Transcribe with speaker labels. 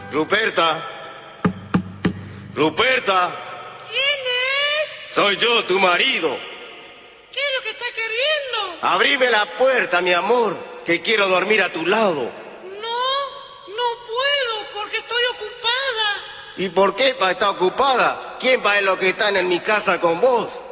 Speaker 1: Ruperta. Ruperta.
Speaker 2: ¿Quién es?
Speaker 1: Soy yo, tu marido.
Speaker 2: ¿Qué es lo que está queriendo?
Speaker 1: Abrime la puerta, mi amor, que quiero dormir a tu lado.
Speaker 2: No puedo porque estoy ocupada.
Speaker 1: ¿Y por qué, pa, está ocupada? ¿Quién, pa, es lo que está en mi casa con vos?